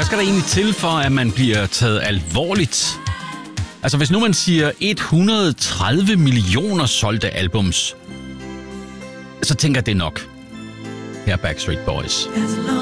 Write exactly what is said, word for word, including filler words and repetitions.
skal der egentlig til for, at man bliver taget alvorligt? Altså, hvis nu man siger et hundrede og tredive millioner solgte albums, så tænker det nok. Her er Backstreet Boys.